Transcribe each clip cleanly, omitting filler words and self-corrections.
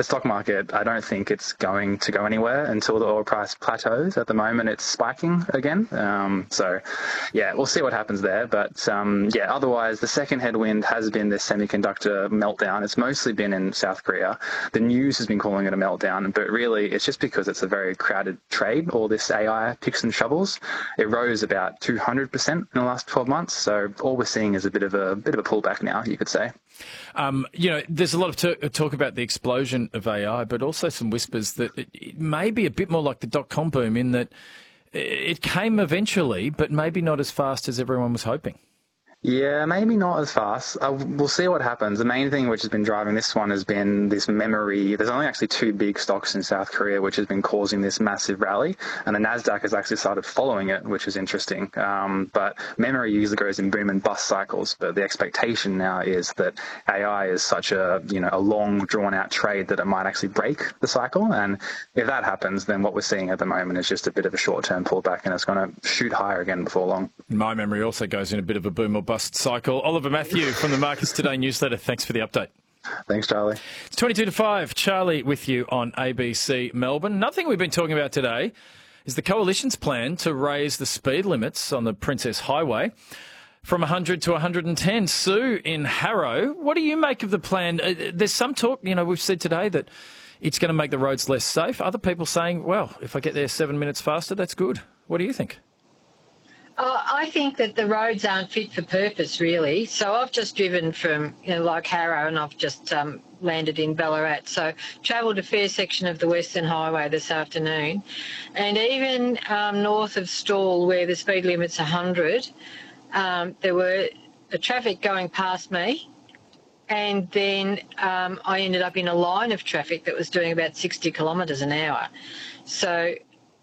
the stock market, I don't think it's going to go anywhere until the oil price plateaus. At the moment, it's spiking again. We'll see what happens there. But otherwise, the second headwind has been this semiconductor meltdown. It's mostly been in South Korea. The news has been calling it a meltdown, but really it's just because it's a very crowded trade, all this AI picks and shovels. It rose about 200% in the last 12 months. So all we're seeing is a bit of a pullback now, you could say. There's a lot of talk about the explosion of AI, but also some whispers that it may be a bit more like the dot-com boom in that it came eventually, but maybe not as fast as everyone was hoping. Yeah, maybe not as fast. We'll see what happens. The main thing which has been driving this one has been this memory. There's only actually two big stocks in South Korea which has been causing this massive rally, and the Nasdaq has actually started following it, which is interesting. But memory usually goes in boom and bust cycles, but the expectation now is that AI is such a long, drawn-out trade that it might actually break the cycle, and if that happens, then what we're seeing at the moment is just a bit of a short-term pullback, and it's going to shoot higher again before long. My memory also goes in a bit of a boom or bust cycle. Oliver Matthew from the Markets Today newsletter, thanks for the update. Thanks, Charlie. It's 22 to 5. Charlie with you on ABC Melbourne. Nothing we've been talking about today is the Coalition's plan to raise the speed limits on the Princess Highway from 100 to 110. Sue in Harrow, what do you make of the plan? There's some talk, we've said today that it's going to make the roads less safe. Other people saying, well, if I get there 7 minutes faster, that's good. What do you think? I think that the roads aren't fit for purpose, really. So I've just driven from, like Harrow, and I've just landed in Ballarat. So travelled a fair section of the Western Highway this afternoon. And even north of Stawell, where the speed limit's 100, there were traffic going past me. And then I ended up in a line of traffic that was doing about 60 kilometres an hour. So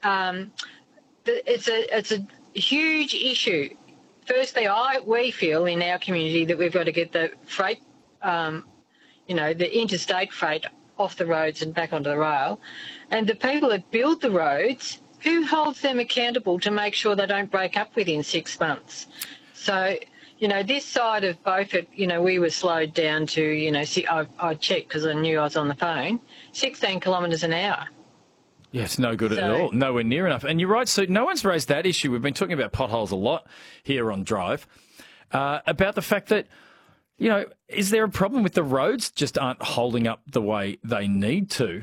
it's a huge issue. Firstly, we feel in our community that we've got to get the freight, the interstate freight off the roads and back onto the rail. And the people that build the roads, who holds them accountable to make sure they don't break up within 6 months? So, this side of Beaufort, we were slowed down to, I checked because I knew I was on the phone, 16 kilometres an hour. Yeah, it's no good at all. Nowhere near enough. And you're right, so no one's raised that issue. We've been talking about potholes a lot here on Drive, about the fact that, is there a problem with the roads just aren't holding up the way they need to?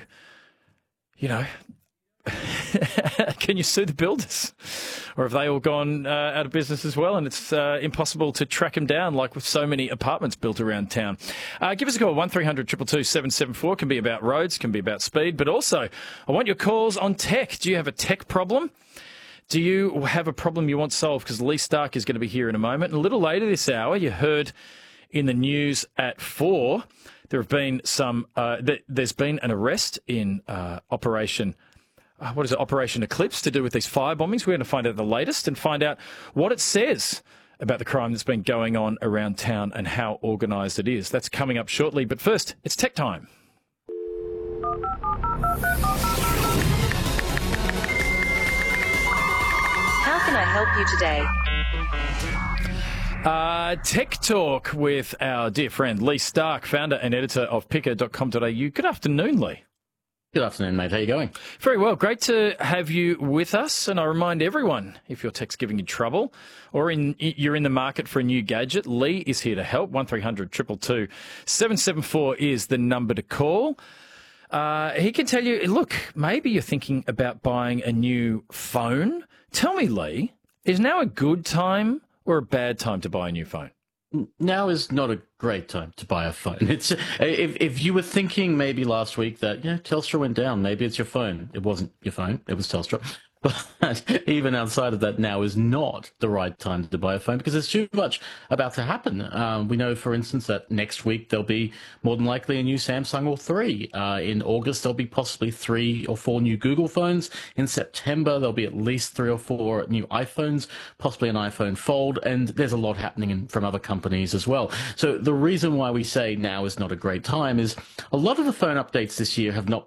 Can you sue the builders? Or have they all gone out of business as well, and it's impossible to track them down like with so many apartments built around town? Give us a call, 1300 222 774. Can be about roads, can be about speed, but also I want your calls on tech. Do you have a tech problem? Do you have a problem you want solved? Because Lee Stark is going to be here in a moment. And a little later this hour, you heard in the news at 4, there have been there's been an arrest in Operation Eclipse to do with these fire bombings. We're going to find out the latest and find out what it says about the crime that's been going on around town and how organised it is. That's coming up shortly. But first, it's Tech Time. How can I help you today? Tech Talk with our dear friend Lee Stark, founder and editor of picker.com.au. Good afternoon, Lee. Good afternoon, mate. How are you going? Very well. Great to have you with us. And I remind everyone, if your tech's giving you trouble or you're in the market for a new gadget, Lee is here to help. 1300 222 774 is the number to call. He can tell you, look, maybe you're thinking about buying a new phone. Tell me, Lee, is now a good time or a bad time to buy a new phone? Now is not a great time to buy a phone. It's if you were thinking maybe last week that Telstra went down, maybe it's your phone. It wasn't your phone. It was Telstra. But even outside of that, now is not the right time to buy a phone because there's too much about to happen. We know, for instance, that next week there'll be more than likely a new Samsung or 3. In August, there'll be possibly 3 or 4 new Google phones. In September, there'll be at least 3 or 4 new iPhones, possibly an iPhone Fold, and there's a lot happening from other companies as well. So the reason why we say now is not a great time is a lot of the phone updates this year have not been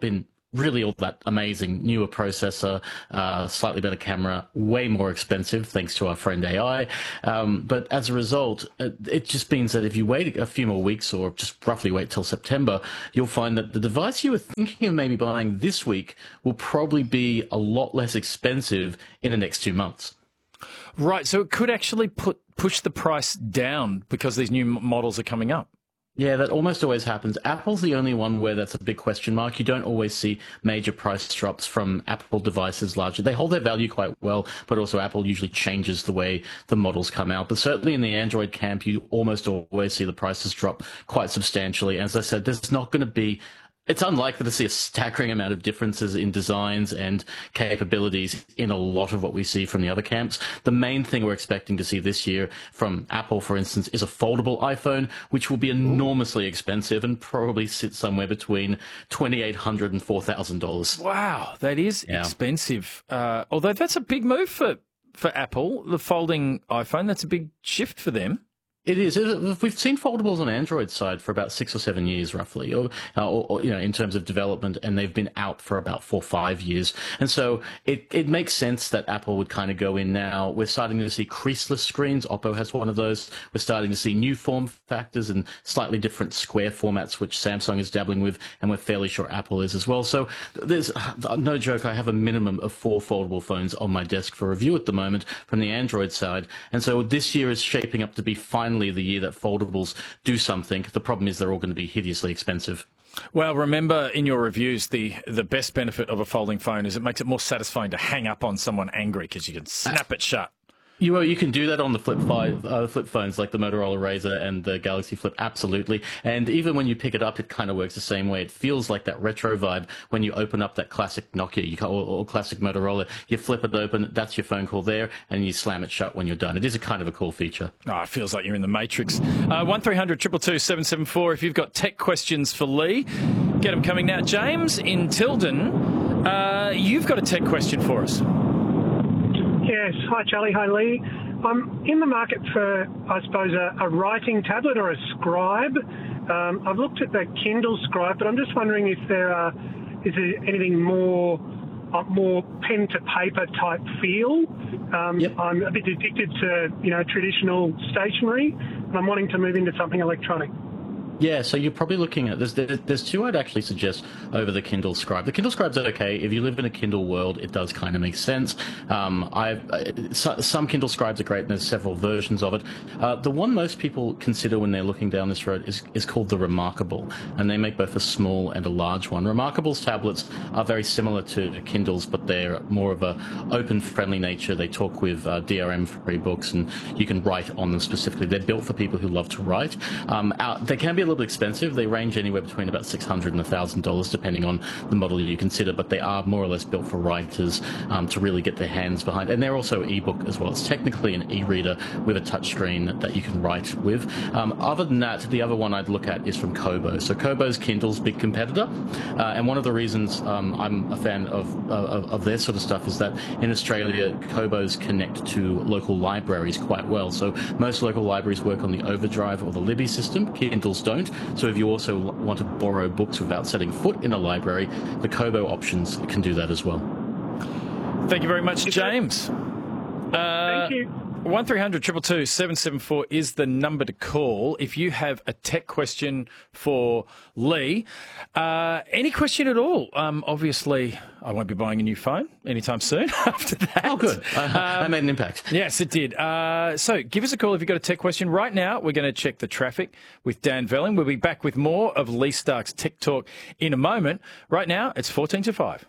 really all that amazing newer processor, slightly better camera, way more expensive thanks to our friend AI. But as a result, it just means that if you wait a few more weeks or just roughly wait till September, you'll find that the device you were thinking of maybe buying this week will probably be a lot less expensive in the next 2 months. Right, so it could actually push the price down because these new models are coming up. Yeah, that almost always happens. Apple's the only one where that's a big question mark. You don't always see major price drops from Apple devices largely. They hold their value quite well, but also Apple usually changes the way the models come out. But certainly in the Android camp, you almost always see the prices drop quite substantially. As I said, there's not going to be... It's unlikely to see a staggering amount of differences in designs and capabilities in a lot of what we see from the other camps. The main thing we're expecting to see this year from Apple, for instance, is a foldable iPhone, which will be enormously expensive and probably sit somewhere between $2,800 and $4,000. Wow, that is expensive. Although that's a big move for Apple, the folding iPhone. That's a big shift for them. It is. We've seen foldables on Android side for about 6 or 7 years, roughly, or in terms of development, and they've been out for about 4 or 5 years. And so it makes sense that Apple would kind of go in now. We're starting to see creaseless screens. Oppo has one of those. We're starting to see new form factors and slightly different square formats, which Samsung is dabbling with, and we're fairly sure Apple is as well. So there's no joke. I have a minimum of 4 foldable phones on my desk for review at the moment from the Android side. And so this year is shaping up to be finally the year that foldables do something. The problem is they're all going to be hideously expensive. Well, remember in your reviews, the best benefit of a folding phone is it makes it more satisfying to hang up on someone angry because you can snap it shut. You can do that on the flip phones like the Motorola Razr and the Galaxy Flip, absolutely. And even when you pick it up, it kind of works the same way. It feels like that retro vibe when you open up that classic Nokia or classic Motorola. You flip it open, that's your phone call there, and you slam it shut when you're done. It is a kind of a cool feature. Oh, it feels like you're in the Matrix. 1300 222 774. If you've got tech questions for Lee, get them coming now. James in Tilden, you've got a tech question for us. Yes. Hi, Charlie. Hi, Lee. I'm in the market for, I suppose, a writing tablet or a Scribe. I've looked at the Kindle Scribe, but I'm just wondering if is there anything more pen to paper type feel. Yep. I'm a bit addicted to traditional stationery, and I'm wanting to move into something electronic. Yeah, so you're probably looking at there's 2 I'd actually suggest over the Kindle Scribe. The Kindle Scribe's okay. If you live in a Kindle world, it does kind of make sense. Some Kindle Scribes are great, and there's several versions of it. The one most people consider when they're looking down this road is called the Remarkable, and they make both a small and a large one. Remarkable's tablets are very similar to Kindles, but they're more of a open, friendly nature. They talk with DRM-free books, and you can write on them specifically. They're built for people who love to write. They can be a little expensive. They range anywhere between about $600 and $1,000 depending on the model you consider, but they are more or less built for writers to really get their hands behind. And they're also ebook as well. It's technically an e-reader with a touchscreen that you can write with. Other than that, the other one I'd look at is from Kobo. So Kobo's Kindle's big competitor, and one of the reasons I'm a fan of their sort of stuff is that in Australia, Kobo's connect to local libraries quite well. So most local libraries work on the Overdrive or the Libby system. Kindles don't. So if you also want to borrow books without setting foot in a library, the Kobo options can do that as well. Thank you very much, James. Thank you. 1300 222 774 is the number to call if you have a tech question for Lee. Any question at all. Obviously, I won't be buying a new phone anytime soon after that. Oh, good. That made an impact. Yes, it did. So give us a call if you've got a tech question. Right now, we're going to check the traffic with Dan Velling. We'll be back with more of Lee Stark's Tech Talk in a moment. Right now, it's 14 to 5.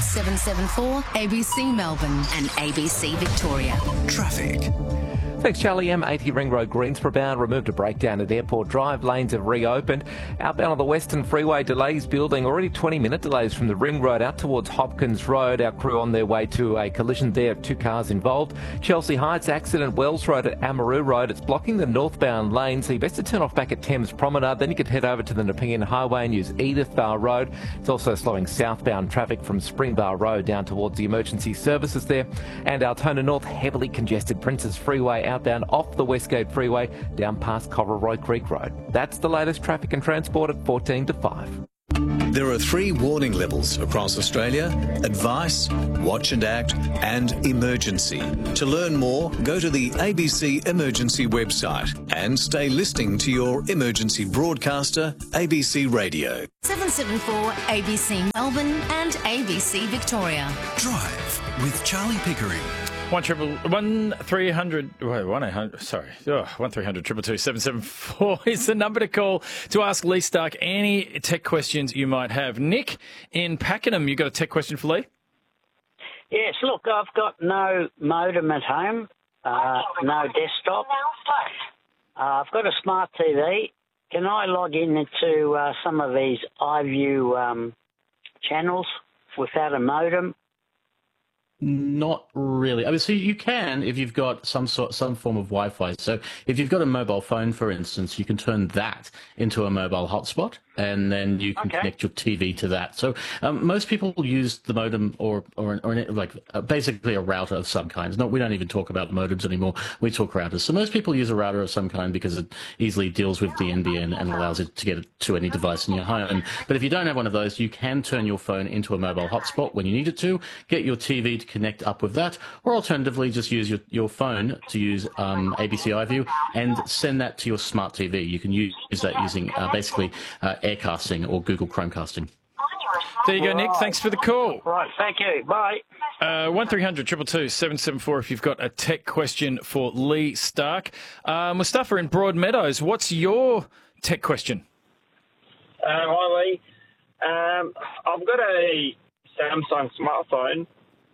774 ABC Melbourne and ABC Victoria. Traffic. Thanks, Charlie. M80 Ring Road, Greensboro bound, removed a breakdown at Airport Drive. Lanes have reopened. Outbound on the Western Freeway, delays building. Already 20-minute delays from the Ring Road out towards Hopkins Road. Our crew on their way to a collision there, 2 cars involved. Chelsea Heights accident, Wells Road at Amaroo Road. It's blocking the northbound lane, so you best to turn off back at Thames Promenade. Then you could head over to the Nepean Highway and use Edith Bar Road. It's also slowing southbound traffic from Springbar Road down towards the emergency services there. And Altona North, heavily congested Princes Freeway outbound off the Westgate Freeway down past Coverroy Creek Road. That's the latest traffic and transport at 14 to 5. There are 3 warning levels across Australia: advice, watch and act, and emergency. To learn more, go to the ABC Emergency website and stay listening to your emergency broadcaster, ABC Radio. 774 ABC Melbourne and ABC Victoria. Drive with Charlie Pickering. 1300 sorry, 1300 222 774 is the number to call to ask Lee Stark any tech questions you might have. Nick in Pakenham, you got a tech question for Lee? Yes, look, I've got no modem at home, no desktop. I've got a smart TV. Can I log in into some of these iView channels without a modem? Not really. I mean, so you can if you've got some form of Wi-Fi. So if you've got a mobile phone, for instance, you can turn that into a mobile hotspot, and then you can connect your TV to that. So most people use the modem or basically a router of some kind. We don't even talk about modems anymore. We talk routers. So most people use a router of some kind because it easily deals with the NBN and allows it to get it to any device in your home. But if you don't have one of those, you can turn your phone into a mobile hotspot when you need it to, get your TV to connect up with that, or alternatively just use your phone to use ABC iView and send that to your smart TV. You can use that using basically Aircasting or Google Chromecasting. There you go, Nick. Thanks for the call. Right, thank you. Bye. 1300 222 774 if you've got a tech question for Lee Stark. Mustafa in Broadmeadows, what's your tech question? Hi, Lee. I've got a Samsung smartphone.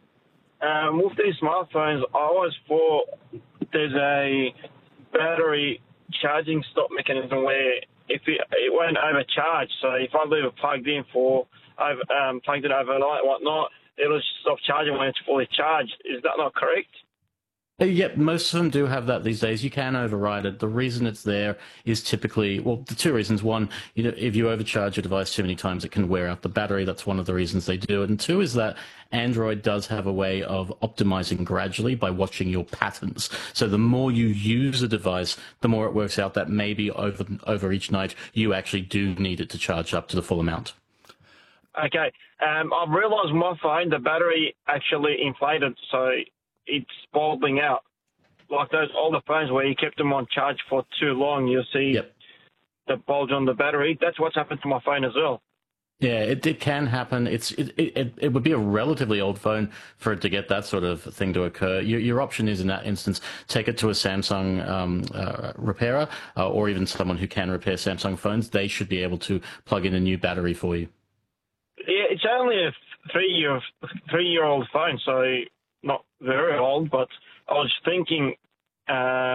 With these smartphones, I always thought there's a battery charging stop mechanism where if it won't overcharge. So if I leave it plugged in plugged it overnight and whatnot, it'll stop charging when it's fully charged. Is that not correct? Yep, most of them do have that these days. You can override it. The reason it's there is typically, well, the 2 reasons. One, if you overcharge your device too many times, it can wear out the battery. That's one of the reasons they do it. And 2 is that Android does have a way of optimizing gradually by watching your patterns. So the more you use a device, the more it works out that maybe over each night, you actually do need it to charge up to the full amount. Okay. I've realised my phone, the battery actually inflated, so it's bulbing out. Like those older phones where you kept them on charge for too long, you'll see the bulge on the battery. That's what's happened to my phone as well. Yeah, it can happen. It would be a relatively old phone for it to get that sort of thing to occur. Your option is, in that instance, take it to a Samsung repairer or even someone who can repair Samsung phones. They should be able to plug in a new battery for you. Yeah, it's only a three-year-old phone, so not very old, but I was thinking, is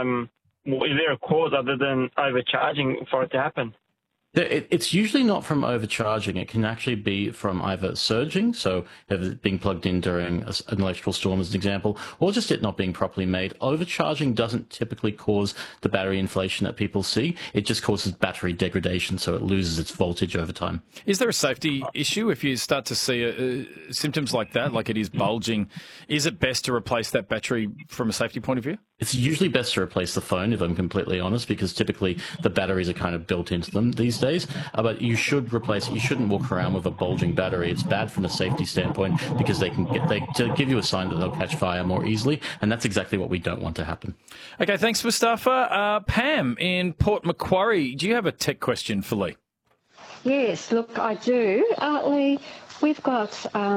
there a cause other than overcharging for it to happen? It's usually not from overcharging. It can actually be from either surging, so being plugged in during an electrical storm as an example, or just it not being properly made. Overcharging doesn't typically cause the battery inflation that people see. It just causes battery degradation, so it loses its voltage over time. Is there a safety issue if you start to see symptoms like that, like it is bulging? Is it best to replace that battery from a safety point of view? It's usually best to replace the phone, if I'm completely honest, because typically the batteries are kind of built into them these days. But you should replace it. You shouldn't walk around with a bulging battery. It's bad from a safety standpoint because they give you a sign that they'll catch fire more easily, and that's exactly what we don't want to happen. Okay, thanks, Mustafa. Pam in Port Macquarie, do you have a tech question for Lee? Yes, look, I do. Lee, we've got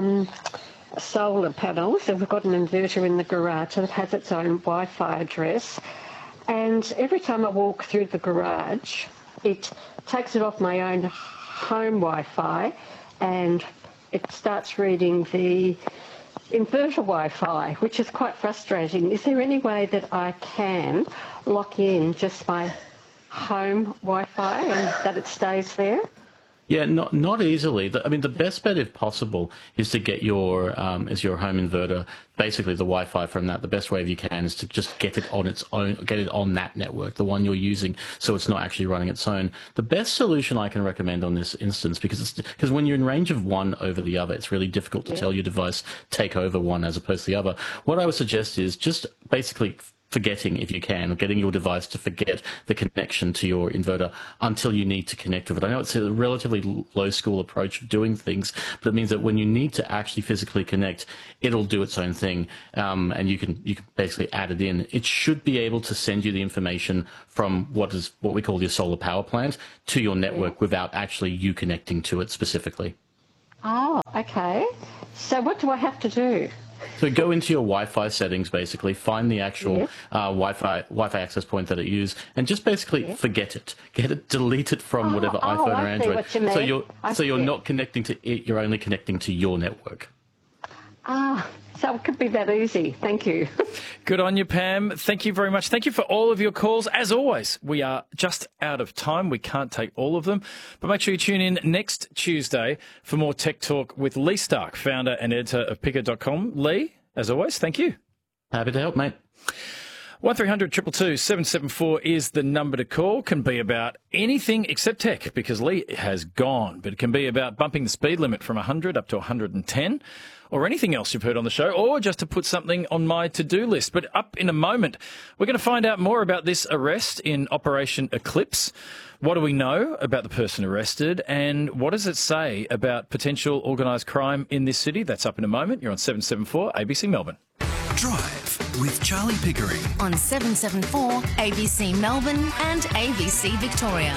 solar panels, and we've got an inverter in the garage that has its own Wi-Fi address. And every time I walk through the garage, it takes it off my own home Wi-Fi and it starts reading the inverter Wi-Fi, which is quite frustrating. Is there any way that I can lock in just my home Wi-Fi and that it stays there? Yeah, not easily. I mean, the best bet, if possible, is to get your home inverter, basically the Wi-Fi from that. The best way if you can is to just get it on its own, get it on that network, the one you're using, so it's not actually running its own. The best solution I can recommend on this instance, because when you're in range of one over the other, it's really difficult to tell your device take over one as opposed to the other. What I would suggest is just basically forgetting, if you can, or getting your device to forget the connection to your inverter until you need to connect with it. I know it's a relatively low school approach of doing things, but it means that when you need to actually physically connect, it'll do its own thing, and you can basically add it in. It should be able to send you the information from what we call your solar power plant to your network without actually you connecting to it specifically. Oh, okay. So what do I have to do? So go into your Wi-Fi settings, basically, find the actual Wi-Fi access point that it uses, and just basically forget it. Get it, delete it from whatever iPhone or Android. So you're not connecting to it, you're only connecting to your network. So it could be that easy. Thank you. Good on you, Pam. Thank you very much. Thank you for all of your calls. As always, we are just out of time. We can't take all of them. But make sure you tune in next Tuesday for more Tech Talk with Lee Stark, founder and editor of Picker.com. Lee, as always, thank you. Happy to help, mate. 1300 222 774 is the number to call. Can be about anything except tech, because Lee has gone. But it can be about bumping the speed limit from 100 up to 110, or anything else you've heard on the show, or just to put something on my to-do list. But up in a moment, we're going to find out more about this arrest in Operation Eclipse. What do we know about the person arrested, and what does it say about potential organised crime in this city? That's up in a moment. You're on 774 ABC Melbourne. Drive with Charlie Pickering on 774 ABC Melbourne and ABC Victoria.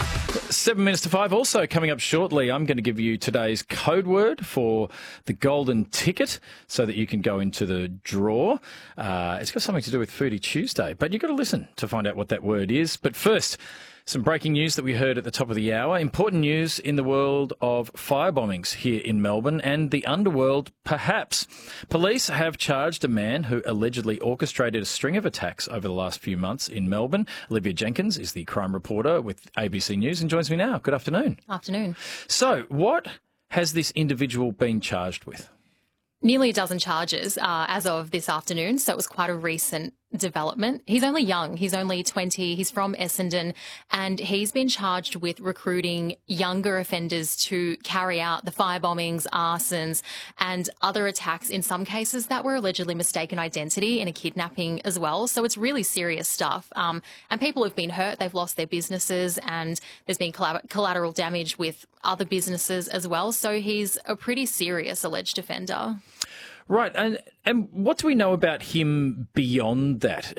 7 minutes to 5. Also coming up shortly, I'm going to give you today's code word for the golden ticket so that you can go into the draw. It's got something to do with Foodie Tuesday, but you've got to listen to find out what that word is. But first, some breaking news that we heard at the top of the hour. Important news in the world of firebombings here in Melbourne and the underworld, perhaps. Police have charged a man who allegedly orchestrated a string of attacks over the last few months in Melbourne. Olivia Jenkins is the crime reporter with ABC News and joins me now. Good afternoon. Afternoon. So, what has this individual been charged with? Nearly a dozen charges as of this afternoon, so it was quite a recent development. He's only young. He's only 20. He's from Essendon, and he's been charged with recruiting younger offenders to carry out the firebombings, arsons, and other attacks, in some cases that were allegedly mistaken identity and a kidnapping as well. So it's really serious stuff. And people have been hurt. They've lost their businesses, and there's been collateral damage with other businesses as well. So he's a pretty serious alleged offender. Right, and what do we know about him beyond that?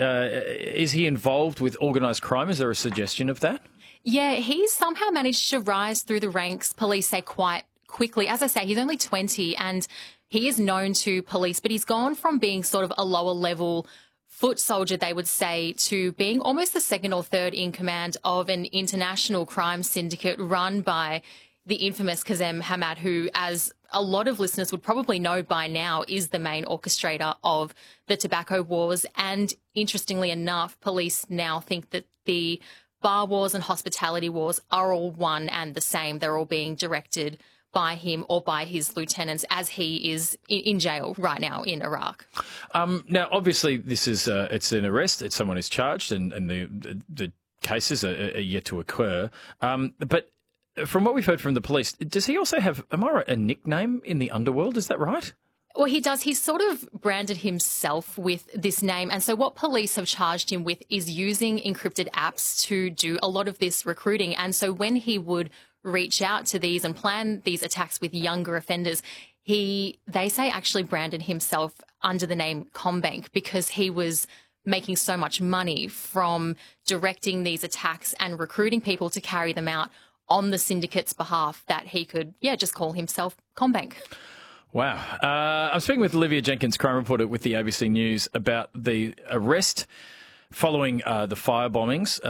Is he involved with organised crime? Is there a suggestion of that? Yeah, he's somehow managed to rise through the ranks, police say, quite quickly. As I say, he's only 20 and he is known to police, but he's gone from being sort of a lower level foot soldier, they would say, to being almost the second or third in command of an international crime syndicate run by the infamous Kazem Hamad, who, as a lot of listeners would probably know by now, is the main orchestrator of the tobacco wars. And interestingly enough, police now think that the bar wars and hospitality wars are all one and the same. They're all being directed by him or by his lieutenants, as he is in jail right now in Iraq. Now, obviously, this is it's an arrest. It's someone who's charged, and the cases are yet to occur. But from what we've heard from the police, does he also have, am I right, a nickname in the underworld? Is that right? Well, he does. He's sort of branded himself with this name. And so what police have charged him with is using encrypted apps to do a lot of this recruiting. And so when he would reach out to these and plan these attacks with younger offenders, they say actually branded himself under the name CommBank, because he was making so much money from directing these attacks and recruiting people to carry them out on the syndicate's behalf that he could, just call himself CommBank. Wow. I'm speaking with Olivia Jenkins, crime reporter with the ABC News, about the arrest following the firebombings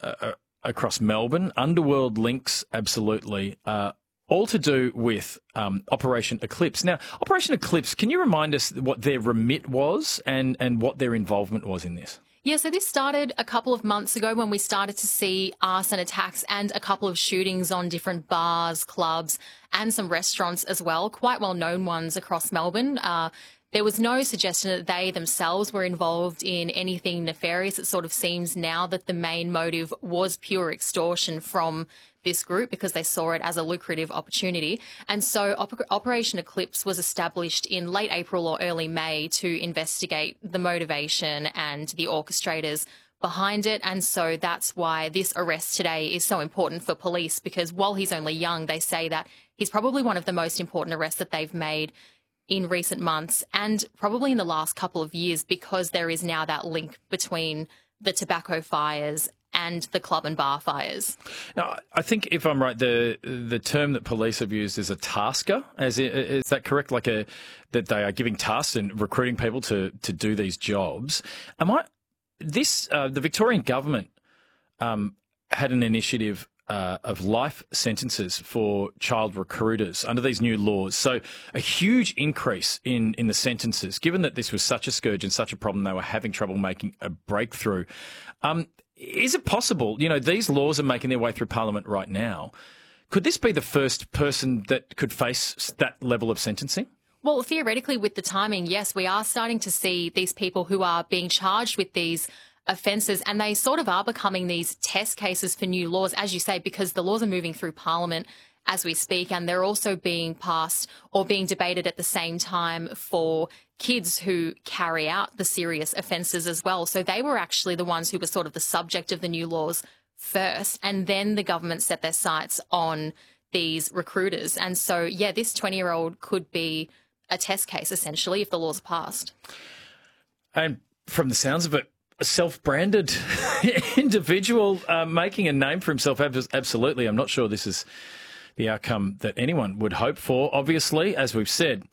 across Melbourne. Underworld links, absolutely. All to do with Operation Eclipse. Now, Operation Eclipse, can you remind us what their remit was and what their involvement was in this? Yeah, so this started a couple of months ago when we started to see arson attacks and a couple of shootings on different bars, clubs, and some restaurants as well, quite well-known ones across Melbourne. there was no suggestion that they themselves were involved in anything nefarious. It sort of seems now that the main motive was pure extortion from this group because they saw it as a lucrative opportunity. And so Operation Eclipse was established in late April or early May to investigate the motivation and the orchestrators behind it. And so that's why this arrest today is so important for police, because while he's only young, they say that he's probably one of the most important arrests that they've made in recent months and probably in the last couple of years, because there is now that link between the tobacco fires and the club and bar fires. Now, I think if I'm right, the term that police have used is a tasker. Is that correct? That they are giving tasks and recruiting people to do these jobs. The Victorian government had an initiative of life sentences for child recruiters under these new laws. So a huge increase in the sentences, given that this was such a scourge and such a problem, they were having trouble making a breakthrough. Is it possible, these laws are making their way through Parliament right now. Could this be the first person that could face that level of sentencing? Well, theoretically, with the timing, yes, we are starting to see these people who are being charged with these offences, and they sort of are becoming these test cases for new laws, as you say, because the laws are moving through Parliament as we speak, and they're also being passed or being debated at the same time for kids who carry out the serious offences as well. So they were actually the ones who were sort of the subject of the new laws first, and then the government set their sights on these recruiters. And so, yeah, this 20-year-old could be a test case, essentially, if the laws are passed. And from the sounds of it, a self-branded individual making a name for himself, absolutely. I'm not sure this is the outcome that anyone would hope for. Obviously, as we've said,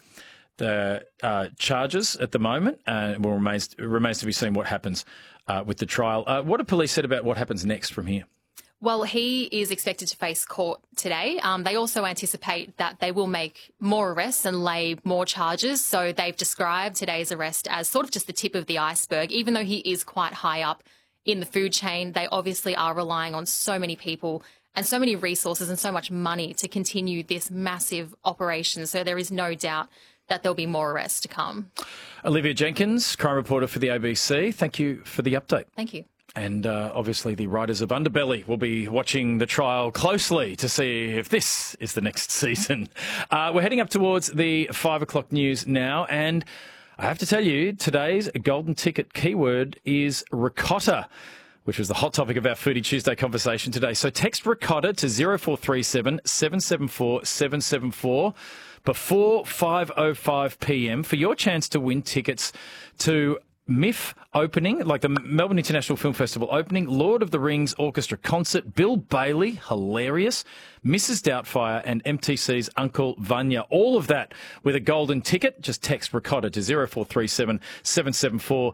the charges at the moment remains to be seen what happens with the trial. What have police said about what happens next from here? Well, he is expected to face court today. They also anticipate that they will make more arrests and lay more charges. So they've described today's arrest as sort of just the tip of the iceberg. Even though he is quite high up in the food chain, they obviously are relying on so many people and so many resources and so much money to continue this massive operation. So there is no doubt that there'll be more arrests to come. Olivia Jenkins, crime reporter for the ABC. Thank you for the update. Thank you. And obviously the writers of Underbelly will be watching the trial closely to see if this is the next season. We're heading up towards the 5 o'clock news now, and I have to tell you, today's golden ticket keyword is ricotta, which was the hot topic of our Foodie Tuesday conversation today. So text ricotta to 0437 774 774 before 5:05 p.m. for your chance to win tickets to MIF opening, like the Melbourne International Film Festival opening, Lord of the Rings Orchestra concert, Bill Bailey, hilarious, Mrs. Doubtfire and MTC's Uncle Vanya. All of that with a golden ticket. Just text ricotta to 0437 774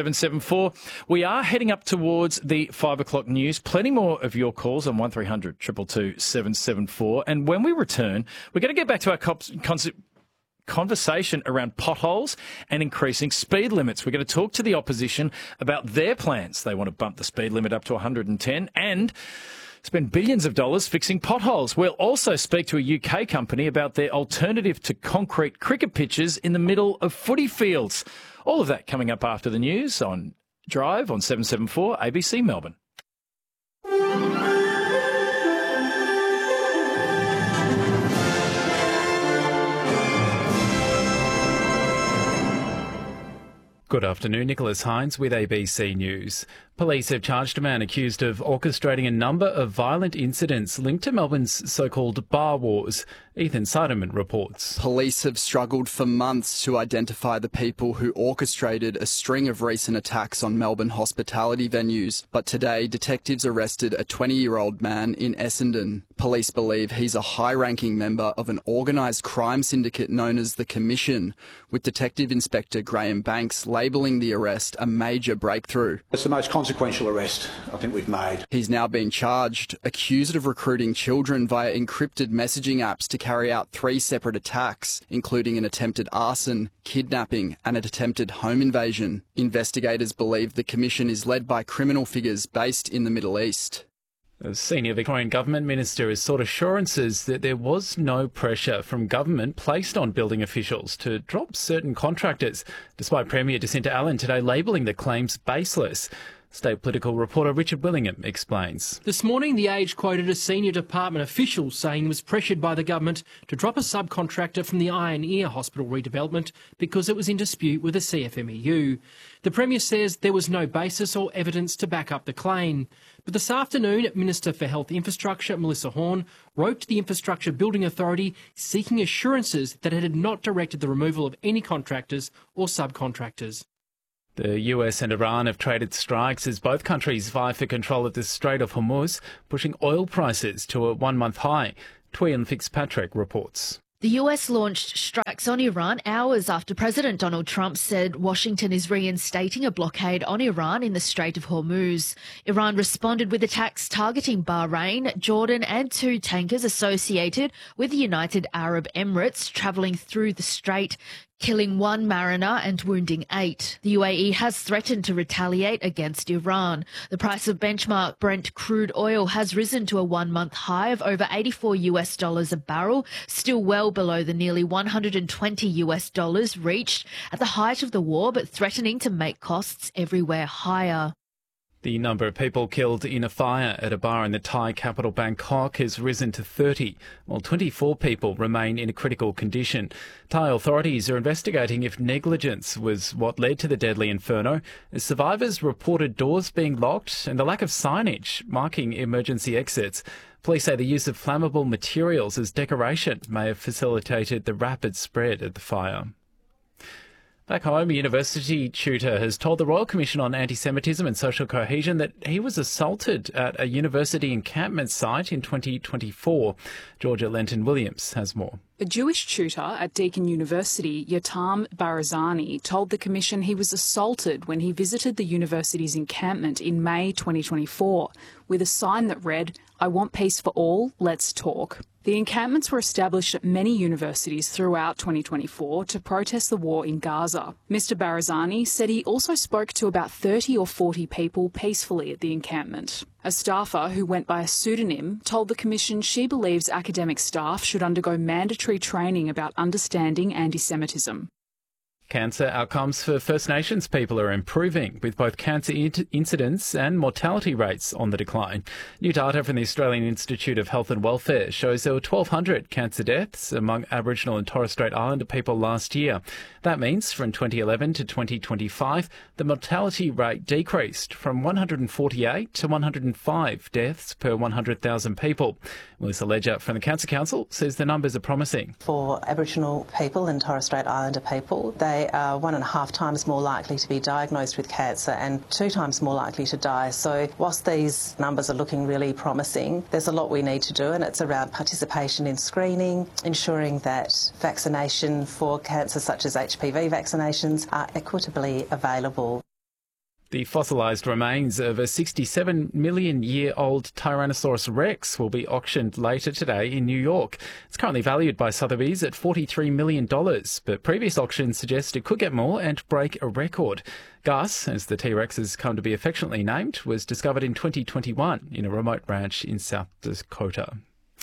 774. We are heading up towards the 5 o'clock news. Plenty more of your calls on 1300 222 774. And when we return, we're going to get back to our conversation around potholes and increasing speed limits. We're going to talk to the opposition about their plans. They want to bump the speed limit up to 110 and spend billions of dollars fixing potholes. We'll also speak to a UK company about their alternative to concrete cricket pitches in the middle of footy fields. All of that coming up after the news on Drive on 774 ABC Melbourne. Good afternoon, Nicholas Hines with ABC News. Police have charged a man accused of orchestrating a number of violent incidents linked to Melbourne's so-called bar wars. Ethan Sideman reports. Police have struggled for months to identify the people who orchestrated a string of recent attacks on Melbourne hospitality venues, but today detectives arrested a 20-year-old man in Essendon. Police believe he's a high-ranking member of an organised crime syndicate known as the Commission, with Detective Inspector Graham Banks labelling the arrest a major breakthrough. It's the most consequential arrest I think we've made. He's now been charged, accused of recruiting children via encrypted messaging apps to carry out 3 separate attacks, including an attempted arson, kidnapping and an attempted home invasion. Investigators believe the Commission is led by criminal figures based in the Middle East. A senior Victorian government minister has sought assurances that there was no pressure from government placed on building officials to drop certain contractors, despite Premier Jacinta Allen today labelling the claims baseless. State political reporter Richard Willingham explains. This morning, The Age quoted a senior department official saying he was pressured by the government to drop a subcontractor from the Iron Ear Hospital redevelopment because it was in dispute with the CFMEU. The Premier says there was no basis or evidence to back up the claim. But this afternoon, Minister for Health Infrastructure, Melissa Horne, wrote to the Infrastructure Building Authority seeking assurances that it had not directed the removal of any contractors or subcontractors. The US and Iran have traded strikes as both countries vie for control of the Strait of Hormuz, pushing oil prices to a one-month high. Twean Fitzpatrick reports. The US launched strikes on Iran hours after President Donald Trump said Washington is reinstating a blockade on Iran in the Strait of Hormuz. Iran responded with attacks targeting Bahrain, Jordan and 2 tankers associated with the United Arab Emirates travelling through the strait, killing 1 mariner and wounding 8. The UAE has threatened to retaliate against Iran. The price of benchmark Brent crude oil has risen to a one-month high of over $84 a barrel, still well below the nearly $120 reached at the height of the war, but threatening to make costs everywhere higher. The number of people killed in a fire at a bar in the Thai capital Bangkok has risen to 30, while 24 people remain in a critical condition. Thai authorities are investigating if negligence was what led to the deadly inferno, as survivors reported doors being locked and the lack of signage marking emergency exits. Police say the use of flammable materials as decoration may have facilitated the rapid spread of the fire. Back home, a university tutor has told the Royal Commission on Anti-Semitism and Social Cohesion that he was assaulted at a university encampment site in 2024. Georgia Lenton-Williams has more. A Jewish tutor at Deakin University, Yotam Barazani, told the Commission he was assaulted when he visited the university's encampment in May 2024 with a sign that read, "I want peace for all, let's talk." The encampments were established at many universities throughout 2024 to protest the war in Gaza. Mr. Barazani said he also spoke to about 30 or 40 people peacefully at the encampment. A staffer who went by a pseudonym told the Commission she believes academic staff should undergo mandatory training about understanding anti-Semitism. Cancer outcomes for First Nations people are improving, with both cancer incidence and mortality rates on the decline. New data from the Australian Institute of Health and Welfare shows there were 1,200 cancer deaths among Aboriginal and Torres Strait Islander people last year. That means from 2011 to 2025, the mortality rate decreased from 148 to 105 deaths per 100,000 people. Melissa Ledger from the Cancer Council says the numbers are promising. For Aboriginal people and Torres Strait Islander people, they are 1.5 times more likely to be diagnosed with cancer and 2 times more likely to die. So whilst these numbers are looking really promising, there's a lot we need to do, and it's around participation in screening, ensuring that vaccination for cancer such as HPV vaccinations are equitably available. The fossilised remains of a 67-million-year-old Tyrannosaurus rex will be auctioned later today in New York. It's currently valued by Sotheby's at $43 million, but previous auctions suggest it could get more and break a record. Gus, as the T-Rex has come to be affectionately named, was discovered in 2021 in a remote ranch in South Dakota.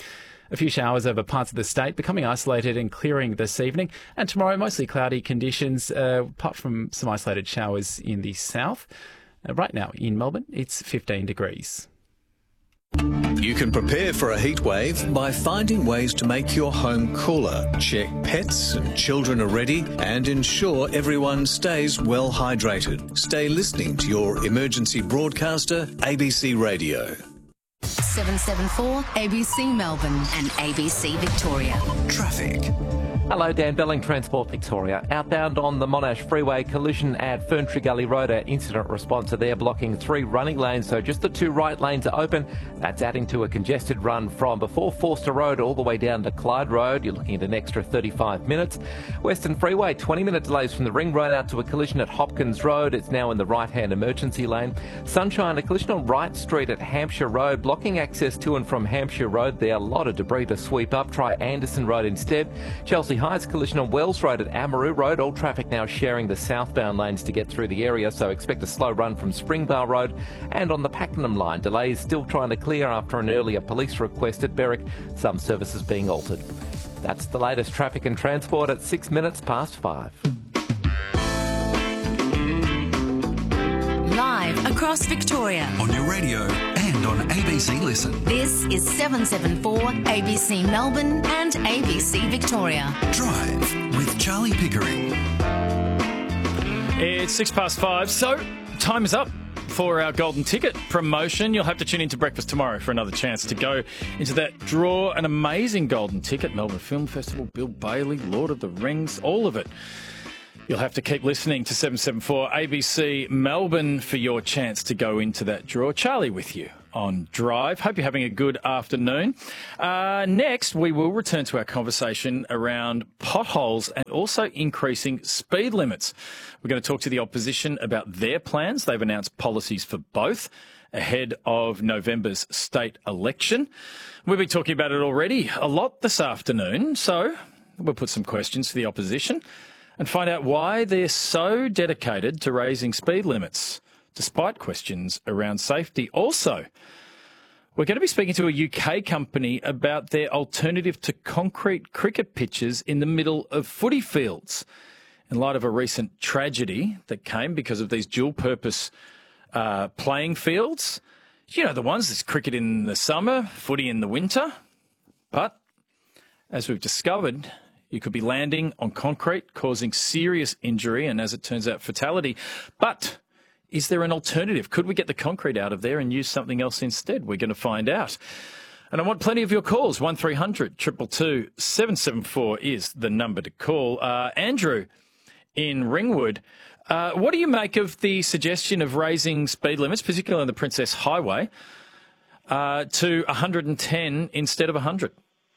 A few showers over parts of the state, becoming isolated and clearing this evening. And tomorrow, mostly cloudy conditions, apart from some isolated showers in the south. Right now in Melbourne, it's 15 degrees. You can prepare for a heat wave by finding ways to make your home cooler. Check pets and children are ready and ensure everyone stays well hydrated. Stay listening to your emergency broadcaster, ABC Radio. 774 ABC Melbourne and ABC Victoria. Traffic. Hello, Dan Belling, Transport Victoria. Outbound on the Monash Freeway, collision at Ferntree Gully Road. Our incident response are there blocking 3 running lanes, so just the 2 right lanes are open. That's adding to a congested run from before Forster Road all the way down to Clyde Road. You're looking at an extra 35 minutes. Western Freeway, 20-minute delays from the Ring Road out to a collision at Hopkins Road. It's now in the right-hand emergency lane. Sunshine, a collision on Wright Street at Hampshire Road, blocking access to and from Hampshire Road there. A lot of debris to sweep up. Try Anderson Road instead. Chelsea Highs, collision on Wells Road at Amaroo Road. All traffic now sharing the southbound lanes to get through the area, so expect a slow run from Springvale Road. And on the Pakenham line, delays still trying to clear after an earlier police request at Berwick. Some services being altered. That's the latest traffic and transport at 6 minutes past 5. Live across Victoria. On your radio and on ABC Listen. This is 774 ABC Melbourne and ABC Victoria. Drive with Charlie Pickering. It's 5 past, so time is up for our golden ticket promotion. You'll have to tune into Breakfast tomorrow for another chance to go into that draw. An amazing golden ticket, Melbourne Film Festival, Bill Bailey, Lord of the Rings, all of it. You'll have to keep listening to 774 ABC Melbourne for your chance to go into that draw. Charlie with you on Drive. Hope you're having a good afternoon. Next, we will return to our conversation around potholes and also increasing speed limits. We're going to talk to the opposition about their plans. They've announced policies for both ahead of November's state election. We've been talking about it already a lot this afternoon, so we'll put some questions to the opposition and find out why they're so dedicated to raising speed limits, despite questions around safety. Also, we're going to be speaking to a UK company about their alternative to concrete cricket pitches in the middle of footy fields, in light of a recent tragedy that came because of these dual-purpose playing fields. You know, the ones that's cricket in the summer, footy in the winter. But, as we've discovered, you could be landing on concrete, causing serious injury and, as it turns out, fatality. But is there an alternative? Could we get the concrete out of there and use something else instead? We're going to find out. And I want plenty of your calls. 1300 222 774 is the number to call. Andrew in Ringwood, what do you make of the suggestion of raising speed limits, particularly on the Princess Highway, to 110 instead of 100?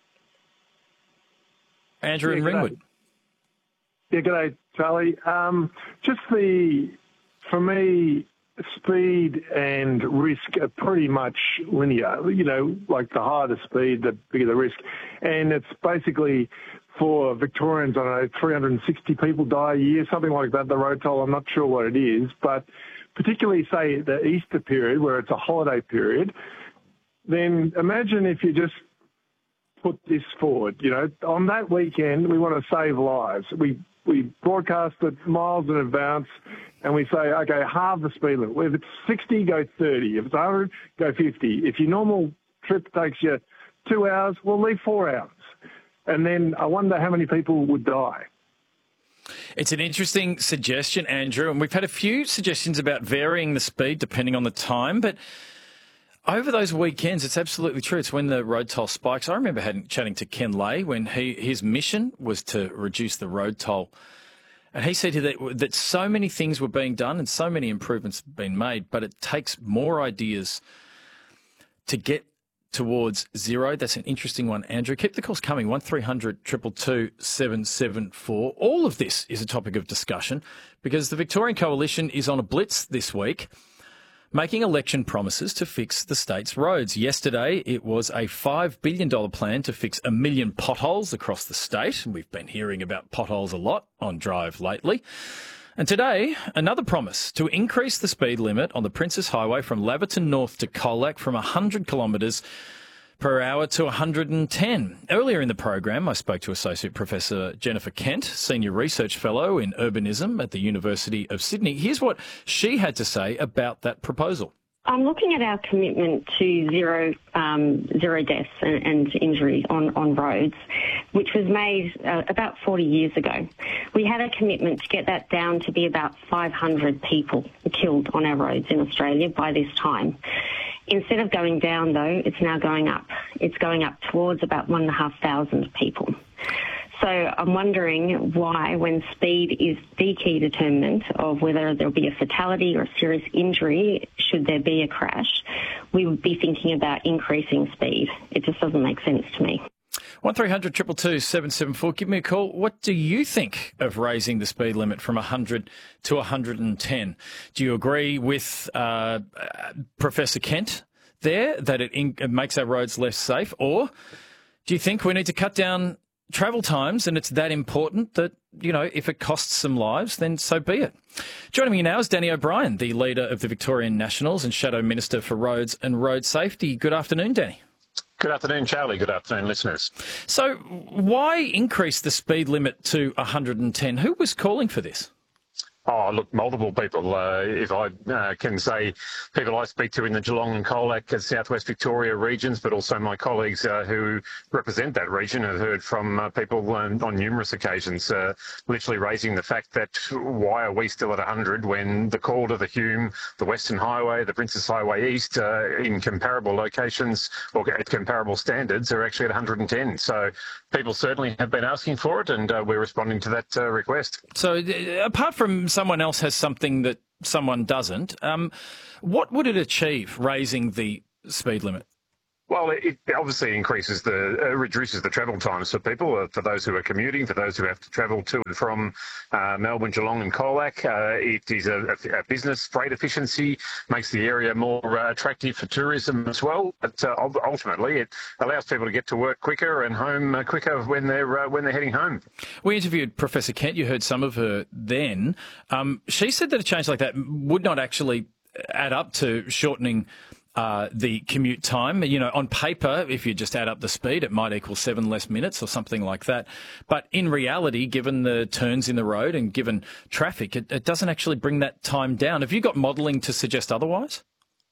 Andrew in Ringwood. Yeah, g'day, Charlie. For me, speed and risk are pretty much linear. You know, like the higher the speed, the bigger the risk. And it's basically for Victorians, I don't know, 360 people die a year, something like that, the road toll. I'm not sure what it is. But particularly, say, the Easter period, where it's a holiday period, then imagine if you just put this forward. You know, on that weekend, we want to save lives. We broadcast it miles in advance, and we say, okay, halve the speed limit. If it's 60, go 30. If it's 100, go 50. If your normal trip takes you 2 hours, we'll leave 4 hours. And then I wonder how many people would die. It's an interesting suggestion, Andrew, and we've had a few suggestions about varying the speed depending on the time, but over those weekends, it's absolutely true. It's when the road toll spikes. I remember chatting to Ken Lay when his mission was to reduce the road toll. And he said that so many things were being done and so many improvements have been made, but it takes more ideas to get towards zero. That's an interesting one, Andrew. Keep the calls coming, 1300 222 774. All of this is a topic of discussion because the Victorian Coalition is on a blitz this week, making election promises to fix the state's roads. Yesterday, it was a $5 billion plan to fix 1 million potholes across the state. We've been hearing about potholes a lot on Drive lately. And today, another promise to increase the speed limit on the Princess Highway from Laverton North to Colac from 100 kilometres per hour to 110. Earlier in the program, I spoke to Associate Professor Jennifer Kent, Senior Research Fellow in Urbanism at the University of Sydney. Here's what she had to say about that proposal. I'm looking at our commitment to zero deaths and injuries on roads, which was made about 40 years ago. We had a commitment to get that down to be about 500 people killed on our roads in Australia by this time. Instead of going down, though, it's now going up. It's going up towards about 1,500 people. So I'm wondering why, when speed is the key determinant of whether there'll be a fatality or a serious injury, should there be a crash, we would be thinking about increasing speed. It just doesn't make sense to me. 1300 222 774. Give me a call. What do you think of raising the speed limit from 100 to 110? Do you agree with Professor Kent there that it makes our roads less safe? Or do you think we need to cut down travel times, and it's that important that, if it costs some lives, then so be it. Joining me now is Danny O'Brien, the leader of the Victorian Nationals and Shadow Minister for Roads and Road Safety. Good afternoon, Danny. Good afternoon, Charlie. Good afternoon, listeners. So why increase the speed limit to 110? Who was calling for this? Oh, look, multiple people. If I can say, people I speak to in the Geelong and Colac and Southwest Victoria regions, but also my colleagues who represent that region have heard from people on numerous occasions, literally raising the fact that why are we still at 100 when the Calder, the Hume, the Western Highway, the Princess Highway East, in comparable locations or at comparable standards, are actually at 110. So people certainly have been asking for it, and we're responding to that request. So apart from someone else has something that someone doesn't, what would it achieve, raising the speed limit? Well, it obviously reduces the travel times for people, for those who are commuting, for those who have to travel to and from Melbourne, Geelong and Colac. It is a business freight efficiency, makes the area more attractive for tourism as well. But ultimately, it allows people to get to work quicker and home quicker when they're heading home. We interviewed Professor Kent. You heard some of her then. She said that a change like that would not actually add up to shortening the commute time. On paper, if you just add up the speed, it might equal 7 less minutes or something like that. But in reality, given the turns in the road and given traffic, it doesn't actually bring that time down. Have you got modelling to suggest otherwise?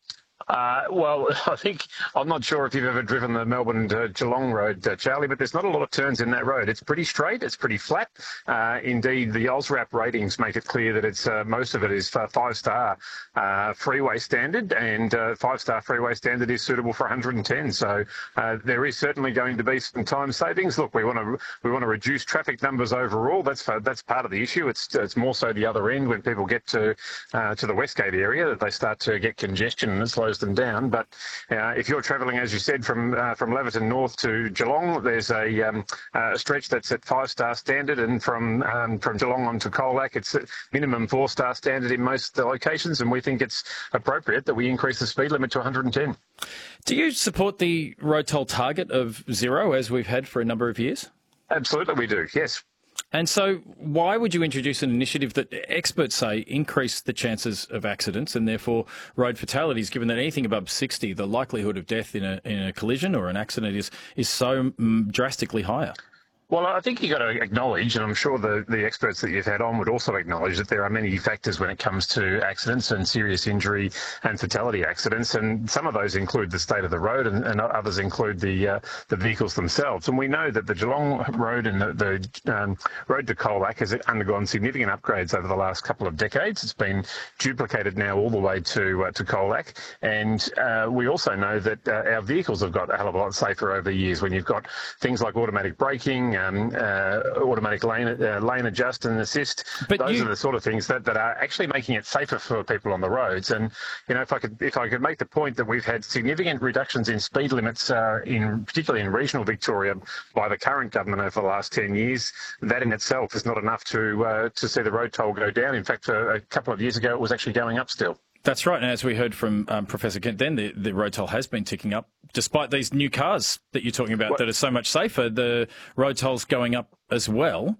Well, I'm not sure if you've ever driven the Melbourne to Geelong road, Charlie, but there's not a lot of turns in that road. It's pretty straight, it's pretty flat. Indeed, the AusRap ratings make it clear that it's most of it is 5-star freeway standard, and 5-star freeway standard is suitable for 110. So there is certainly going to be some time savings. Look, we want to reduce traffic numbers overall. That's part of the issue. It's more so the other end when people get to the Westgate area that they start to get congestion and it slows them down. But if you're travelling, as you said, from Laverton North to Geelong, there's a stretch that's at 5-star standard, and from Geelong on to Colac, it's at minimum 4-star standard in most locations, and we think it's appropriate that we increase the speed limit to 110. Do you support the road toll target of 0, as we've had for a number of years? Absolutely we do, yes. And so why would you introduce an initiative that experts say increase the chances of accidents and therefore road fatalities, given that anything above 60, the likelihood of death in a collision or an accident is so drastically higher? Well, I think you've got to acknowledge, and I'm sure the experts that you've had on would also acknowledge, that there are many factors when it comes to accidents and serious injury and fatality accidents, and some of those include the state of the road, and others include the vehicles themselves. And we know that the Geelong road and the road to Colac has undergone significant upgrades over the last couple of decades. It's been duplicated now all the way to Colac, and we also know that our vehicles have got a hell of a lot safer over the years when you've got things like automatic braking, automatic lane adjust and assist. But those are the sort of things that are actually making it safer for people on the roads. And if I could make the point that we've had significant reductions in speed limits, particularly in regional Victoria, by the current government over the last 10 years, that in itself is not enough to see the road toll go down. In fact, a couple of years ago, it was actually going up still. That's right. And as we heard from Professor Kent then, the road toll has been ticking up. Despite these new cars that you're talking about that are so much safer, the road toll's going up as well.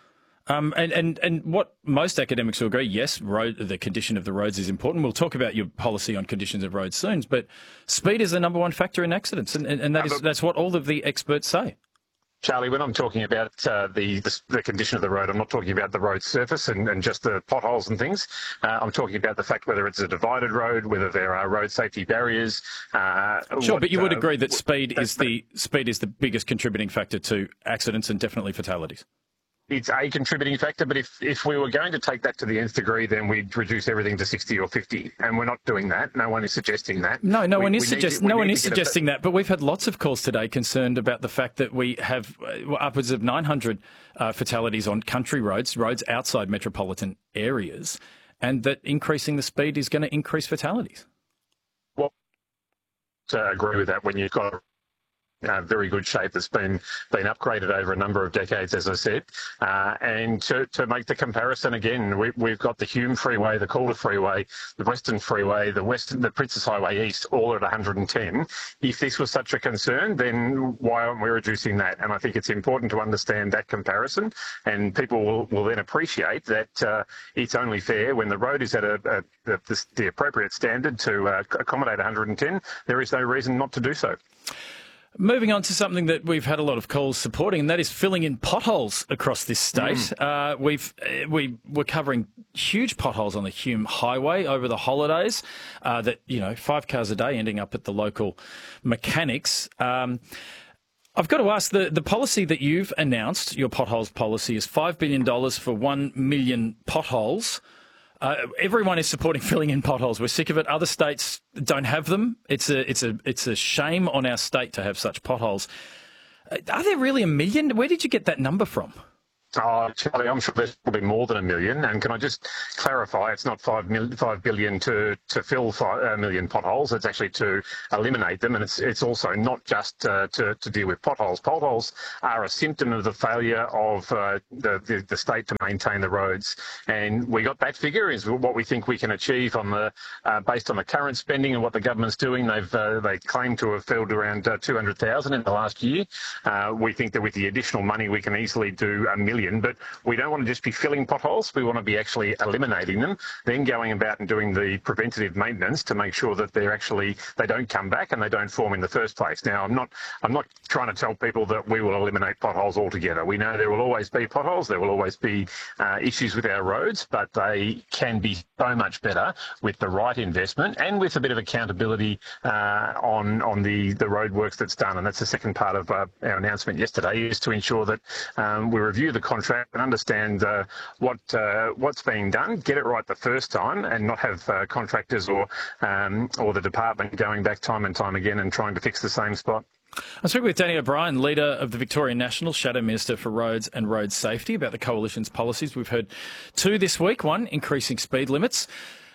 And what most academics will agree, yes, the condition of the roads is important. We'll talk about your policy on conditions of roads soon, but speed is the number one factor in accidents, and that's what all of the experts say. Charlie, when I'm talking about the condition of the road, I'm not talking about the road surface and just the potholes and things. I'm talking about the fact whether it's a divided road, whether there are road safety barriers. Sure, but you would agree that speed is the biggest contributing factor to accidents and definitely fatalities. It's a contributing factor, but if we were going to take that to the nth degree, then we'd reduce everything to 60 or 50, and we're not doing that. No one is suggesting that. No one is suggesting that, but we've had lots of calls today concerned about the fact that we have upwards of 900 fatalities on country roads outside metropolitan areas, and that increasing the speed is going to increase fatalities. Well, I agree with that when you've got very good shape that's been upgraded over a number of decades, as I said. And to make the comparison again, we've got the Hume Freeway, the Calder Freeway, the Western Freeway, the Princess Highway East, all at 110. If this was such a concern, then why aren't we reducing that? And I think it's important to understand that comparison, and people will then appreciate that it's only fair when the road is at the appropriate standard to accommodate 110. There is no reason not to do so. Moving on to something that we've had a lot of calls supporting, and that is filling in potholes across this state. We were covering huge potholes on the Hume Highway over the holidays. 5 cars a day ending up at the local mechanics. I've got to ask, the policy that you've announced, your potholes policy, is $5 billion for 1 million potholes. Everyone is supporting filling in potholes. We're sick of it. Other states don't have them. It's a shame on our state to have such potholes. Are there really 1 million? Where did you get that number from? Oh, Charlie, I'm sure there's probably more than 1 million. And can I just clarify, it's not $5 billion to fill 1 million potholes. It's actually to eliminate them. And it's also not just to deal with potholes. Potholes are a symptom of the failure of the state to maintain the roads. And we got that figure is what we think we can achieve on based on the current spending and what the government's doing. They claim to have filled around 200,000 in the last year. We think that with the additional money, we can easily do 1 million. But we don't want to just be filling potholes. We want to be actually eliminating them, then going about and doing the preventative maintenance to make sure that they don't come back and they don't form in the first place. Now, I'm not trying to tell people that we will eliminate potholes altogether. We know there will always be potholes. There will always be issues with our roads, but they can be so much better with the right investment and with a bit of accountability on the road works that's done. And that's the second part of our announcement yesterday, is to ensure that we review the contract and understand what's being done, get it right the first time, and not have contractors or the department going back time and time again and trying to fix the same spot. I'm speaking with Danny O'Brien, leader of the Victorian Nationals, Shadow Minister for Roads and Road Safety, about the Coalition's policies. We've heard two this week. One, increasing speed limits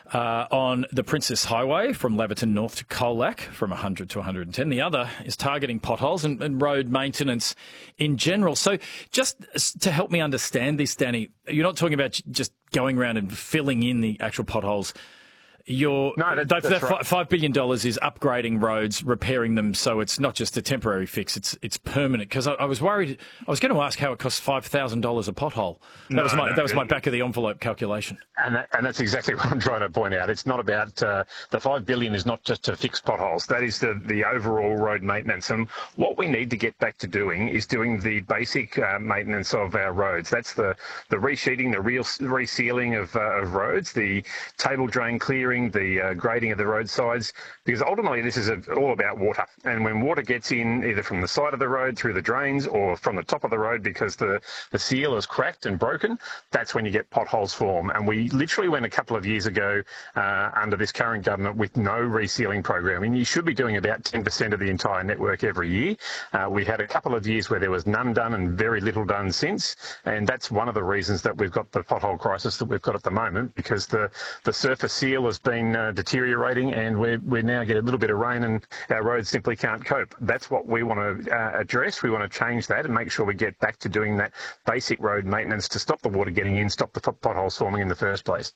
on the Princess Highway from Laverton North to Colac from 100 to 110. The other is targeting potholes and road maintenance in general. So just to help me understand this, Danny, you're not talking about just going around and filling in the actual potholes. That's right. $5 billion is upgrading roads, repairing them, so it's not just a temporary fix, it's permanent. Because I was worried, I was going to ask how it costs $5,000 a pothole. That was my back of the envelope calculation. And that's exactly what I'm trying to point out. It's not about the $5 billion is not just to fix potholes. That is the overall road maintenance. And what we need to get back to doing is doing the basic maintenance of our roads. That's the resheeting, the resealing of roads, the table drain clearing, the grading of the roadsides, because ultimately this is all about water. And when water gets in either from the side of the road through the drains or from the top of the road because the seal is cracked and broken, that's when you get potholes form. And we literally went a couple of years ago under this current government with no resealing program. And you should be doing about 10% of the entire network every year. We had a couple of years where there was none done and very little done since. And that's one of the reasons that we've got the pothole crisis that we've got at the moment, because the surface seal has been deteriorating, and we now get a little bit of rain and our roads simply can't cope. That's what we want to address. We want to change that and make sure we get back to doing that basic road maintenance to stop the water getting in, stop the potholes forming in the first place.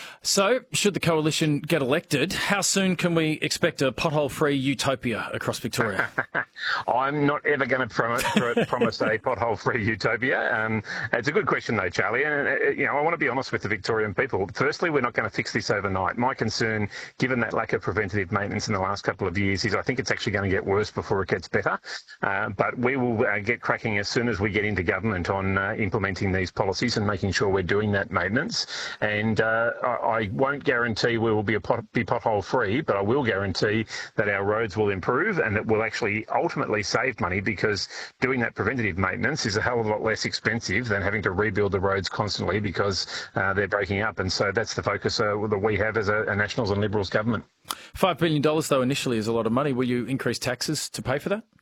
So, should the Coalition get elected, how soon can we expect a pothole-free utopia across Victoria? I'm not ever going to promise a pothole-free utopia. It's a good question, though, Charlie. And I want to be honest with the Victorian people. Firstly, we're not going to fix this overnight. My concern, given that lack of preventative maintenance in the last couple of years, is I think it's actually going to get worse before it gets better. But we will get cracking as soon as we get into government on implementing these policies and making sure we're doing that maintenance. And I won't guarantee we will be pothole-free, but I will guarantee that our roads will improve and that we'll actually ultimately save money, because doing that preventative maintenance is a hell of a lot less expensive than having to rebuild the roads constantly because they're breaking up. And so that's the focus that we have as a Nationals and Liberals government. $5 billion, though, initially is a lot of money. Will you increase taxes to pay for that?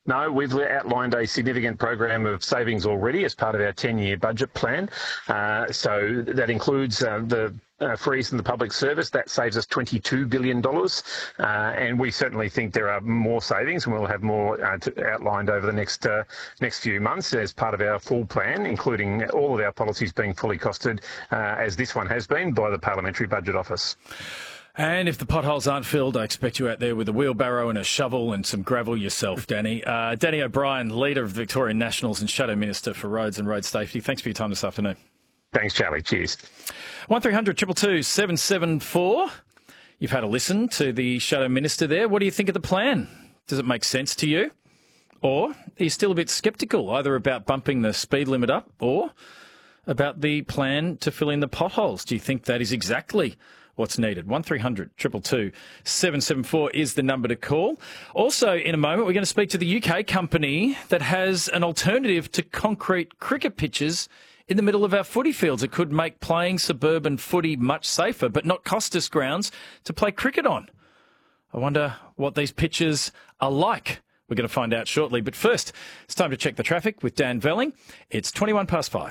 No, we've outlined a significant program of savings already as part of our 10-year budget plan. So that includes the freeze in the public service. That saves us $22 billion. And we certainly think there are more savings, and we'll have more outlined over the next few months as part of our full plan, including all of our policies being fully costed, as this one has been, by the Parliamentary Budget Office. And if the potholes aren't filled, I expect you out there with a wheelbarrow and a shovel and some gravel yourself, Danny. Danny O'Brien, Leader of the Victorian Nationals and Shadow Minister for Roads and Road Safety. Thanks for your time this afternoon. Thanks, Charlie. Cheers. 1300 222 774. You've had a listen to the Shadow Minister there. What do you think of the plan? Does it make sense to you? Or are you still a bit sceptical, either about bumping the speed limit up or about the plan to fill in the potholes? Do you think that is exactly what's needed? 1300 222 774 is the number to call. Also, in a moment, we're going to speak to the UK company that has an alternative to concrete cricket pitches in the middle of our footy fields. It could make playing suburban footy much safer, but not cost us grounds to play cricket on. I wonder what these pitches are like. We're going to find out shortly. But first, it's time to check the traffic with Dan Velling. It's 5:21.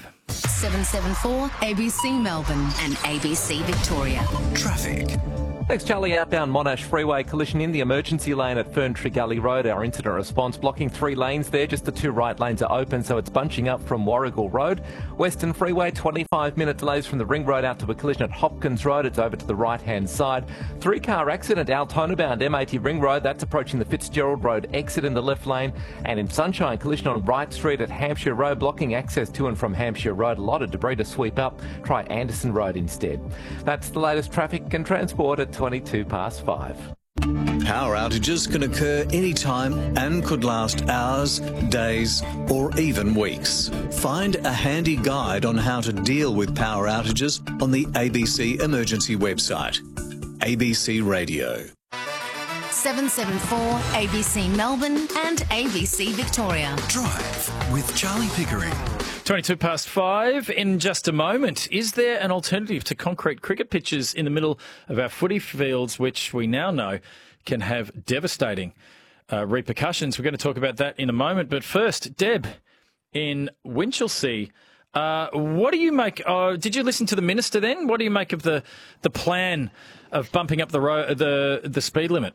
774 ABC Melbourne and ABC Victoria. Traffic. Thanks, Charlie. Outbound Monash Freeway collision in the emergency lane at Ferntree Gully Road. Our incident response blocking 3 lanes there. Just the 2 right lanes are open, so it's bunching up from Warrigal Road. Western Freeway, 25-minute delays from the Ring Road out to a collision at Hopkins Road. It's over to the right-hand side. 3-car accident, Altona bound M80 Ring Road. That's approaching the Fitzgerald Road exit in the left lane. And in Sunshine, collision on Wright Street at Hampshire Road, blocking access to and from Hampshire Road. A lot of debris to sweep up. Try Anderson Road instead. That's the latest traffic and transport at 5:22. Power outages can occur anytime and could last hours, days, or even weeks. Find a handy guide on how to deal with power outages on the ABC Emergency website. ABC Radio. 774 ABC Melbourne and ABC Victoria. Drive with Charlie Pickering. 5:22. In just a moment, is there an alternative to concrete cricket pitches in the middle of our footy fields, which we now know can have devastating repercussions? We're going to talk about that in a moment. But first, Deb in Winchelsea, what do you make? Did you listen to the minister then? What do you make of the plan of bumping up the speed limit?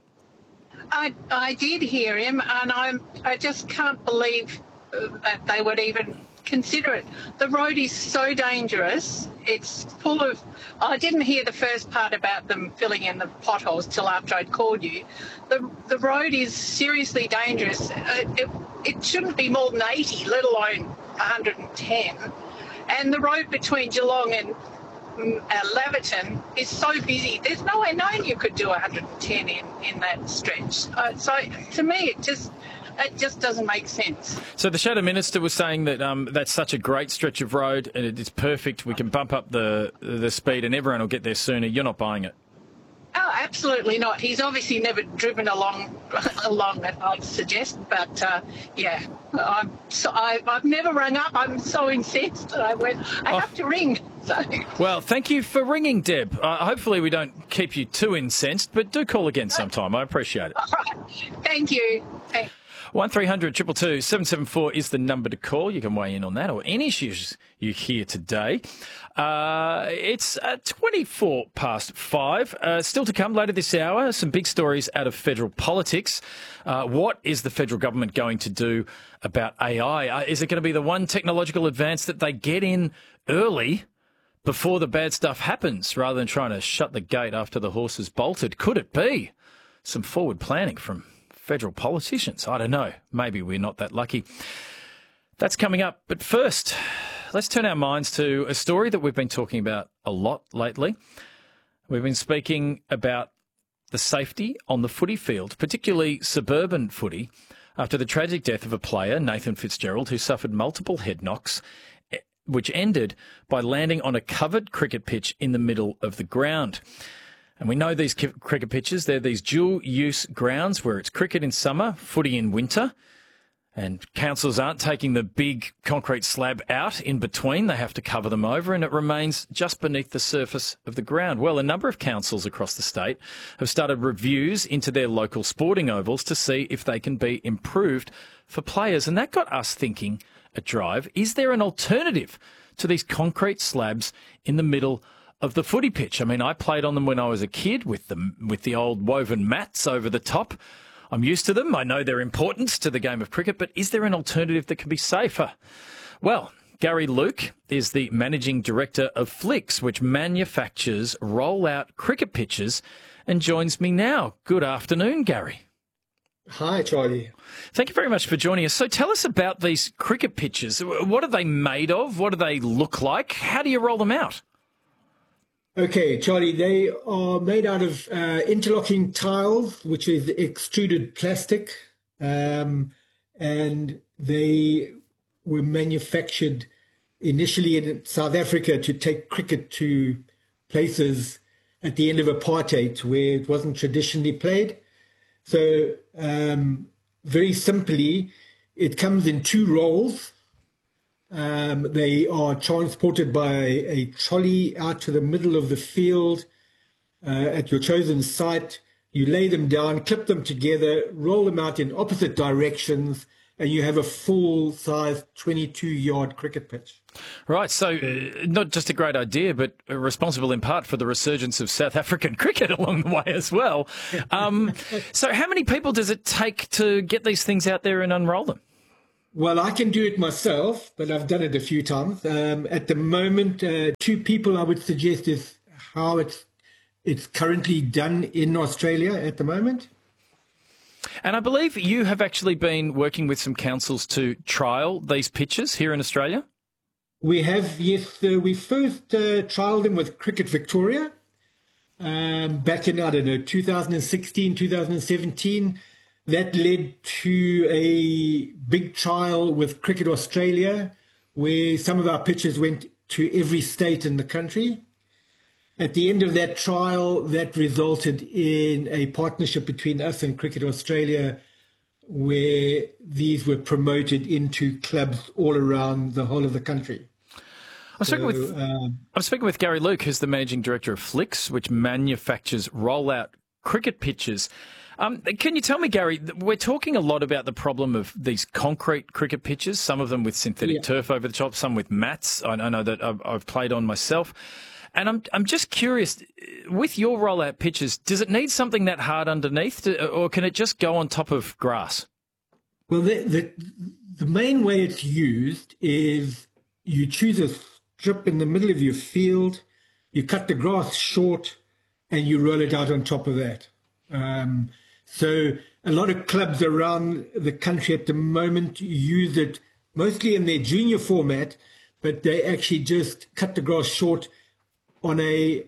I did hear him, and I just can't believe that they would even consider it. The road is so dangerous. It's full of... I didn't hear the first part about them filling in the potholes till after I'd called you. The road is seriously dangerous. It shouldn't be more than 80, let alone 110. And the road between Geelong and Laverton is so busy. There's no way known you could do 110 in that stretch. So to me, it just doesn't make sense. So the Shadow Minister was saying that that's such a great stretch of road and it's perfect. We can bump up the speed and everyone will get there sooner. You're not buying it? Oh, absolutely not. He's obviously never driven along that, I'd suggest. But, yeah, I've never rung up. I'm so incensed that I have to ring. So. Well, thank you for ringing, Deb. Hopefully we don't keep you too incensed, but do call again sometime. I appreciate it. All right. Thank you. 1300 222 774 is the number to call. You can weigh in on that or any issues you hear today. It's 5:24. Still to come later this hour, some big stories out of federal politics. What is the federal government going to do about AI? Is it going to be the one technological advance that they get in early before the bad stuff happens rather than trying to shut the gate after the horse has bolted? Could it be some forward planning from federal politicians? I don't know. Maybe we're not that lucky. That's coming up. But first, let's turn our minds to a story that we've been talking about a lot lately. We've been speaking about the safety on the footy field, particularly suburban footy, after the tragic death of a player, Nathan Fitzgerald, who suffered multiple head knocks, which ended by landing on a covered cricket pitch in the middle of the ground. And we know these cricket pitches, they're these dual-use grounds where it's cricket in summer, footy in winter. And councils aren't taking the big concrete slab out in between. They have to cover them over, and it remains just beneath the surface of the ground. Well, a number of councils across the state have started reviews into their local sporting ovals to see if they can be improved for players. And that got us thinking at Drive, is there an alternative to these concrete slabs in the middle of the footy pitch? I mean, I played on them when I was a kid with the old woven mats over the top. I'm used to them. I know their importance to the game of cricket, but is there an alternative that can be safer? Well, Gary Luke is the managing director of Flicks, which manufactures roll-out cricket pitches, and joins me now. Good afternoon, Gary. Hi, Charlie. Thank you very much for joining us. So tell us about these cricket pitches. What are they made of? What do they look like? How do you roll them out? Okay, Charlie, they are made out of interlocking tiles, which is extruded plastic, and they were manufactured initially in South Africa to take cricket to places at the end of apartheid where it wasn't traditionally played. So very simply, it comes in two rolls. They are transported by a trolley out to the middle of the field at your chosen site. You lay them down, clip them together, roll them out in opposite directions, and you have a full-size 22-yard cricket pitch. Right, so not just a great idea, but responsible in part for the resurgence of South African cricket along the way as well. So how many people does it take to get these things out there and unroll them? Well, I can do it myself, but I've done it a few times. At the moment, 2 people I would suggest is how it's currently done in Australia at the moment. And I believe you have actually been working with some councils to trial these pitches here in Australia? We have, yes. We first trialled them with Cricket Victoria back in, 2016, 2017. That led to a big trial with Cricket Australia, where some of our pitches went to every state in the country. At the end of that trial, that resulted in a partnership between us and Cricket Australia, where these were promoted into clubs all around the whole of the country. I'm speaking with Gary Luke, who's the managing director of Flicks, which manufactures roll-out cricket pitches. Can you tell me, Gary, we're talking a lot about the problem of these concrete cricket pitches, some of them with synthetic turf over the top, some with mats. I know that I've played on myself. And I'm just curious, with your rollout pitches, does it need something that hard underneath, or can it just go on top of grass? Well, the main way it's used is you choose a strip in the middle of your field, you cut the grass short, and you roll it out on top of that. So a lot of clubs around the country at the moment use it mostly in their junior format, but they actually just cut the grass short on in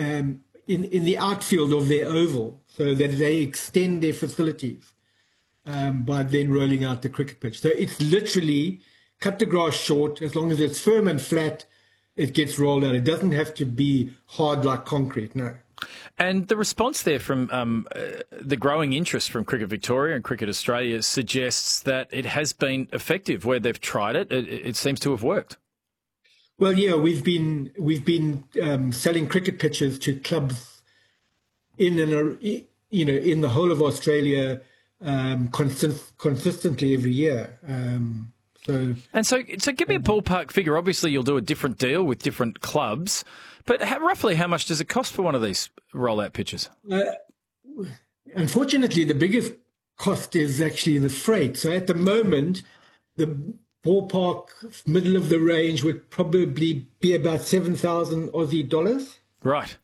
the outfield of their oval, so that they extend their facilities by then rolling out the cricket pitch. So it's literally cut the grass short. As long as it's firm and flat, it gets rolled out. It doesn't have to be hard like concrete, no. And the response there from the growing interest from Cricket Victoria and Cricket Australia suggests that it has been effective. Where they've tried it, it seems to have worked. Well, yeah, we've been selling cricket pitches to clubs in the whole of Australia consistently every year. So give me a ballpark figure. Obviously, you'll do a different deal with different clubs, but roughly how much does it cost for one of these rollout pitches? Unfortunately, the biggest cost is actually the freight. So at the moment, the ballpark middle of the range would probably be about 7,000 Aussie dollars. Right.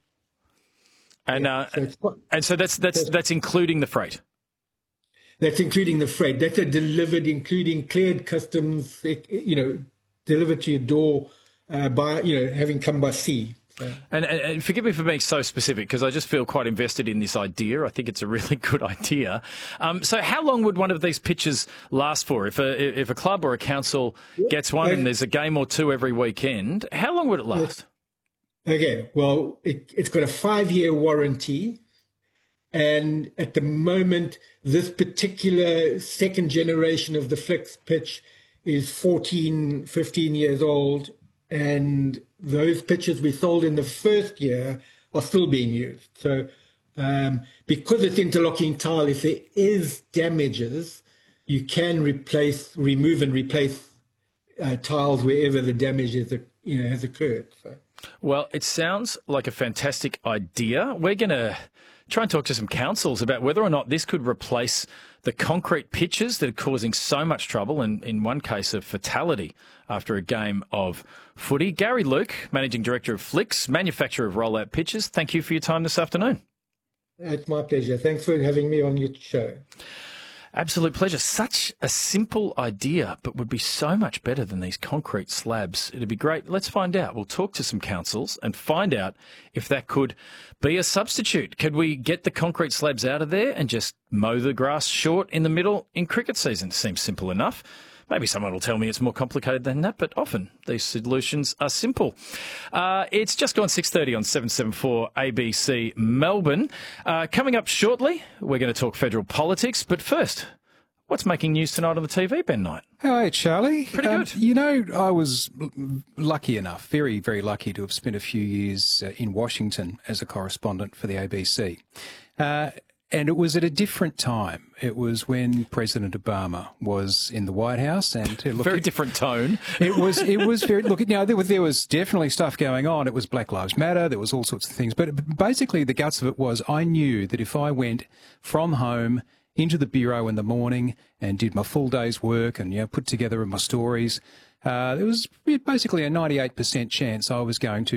And so that's including the freight. That's including the freight. That's delivered, including cleared customs, delivered to your door having come by sea. So. And forgive me for being so specific, because I just feel quite invested in this idea. I think it's a really good idea. So how long would one of these pitches last for? If a club or a council gets one and there's a game or two every weekend, how long would it last? Okay, well, it's got a 5-year warranty. And at the moment, this particular second generation of the Flex pitch is 14, 15 years old. And those pitches we sold in the first year are still being used. So because it's interlocking tile, if there is damages, you can remove and replace tiles wherever the damage is, has occurred. So. Well, it sounds like a fantastic idea. We're going to try and talk to some councils about whether or not this could replace the concrete pitches that are causing so much trouble, and in one case a fatality after a game of footy. Gary Luke, Managing Director of Flix, manufacturer of rollout pitches, thank you for your time this afternoon. It's my pleasure. Thanks for having me on your show. Absolute pleasure. Such a simple idea, but would be so much better than these concrete slabs. It'd be great. Let's find out. We'll talk to some councils and find out if that could be a substitute. Could we get the concrete slabs out of there and just mow the grass short in the middle in cricket season? Seems simple enough. Maybe someone will tell me it's more complicated than that, but often these solutions are simple. It's just gone 6:30 on 774 ABC Melbourne. Coming up shortly, we're going to talk federal politics. But first, what's making news tonight on the TV, Ben Knight? Hi, Charlie. Pretty good. I was lucky enough, very, very lucky to have spent a few years in Washington as a correspondent for the ABC. And it was at a different time. It was when President Obama was in the White House, and very different tone. It was very there was definitely stuff going on. It was Black Lives Matter. There was all sorts of things. But basically, the guts of it was I knew that if I went from home into the bureau in the morning and did my full day's work and put together my stories, there was basically a 98% chance I was going to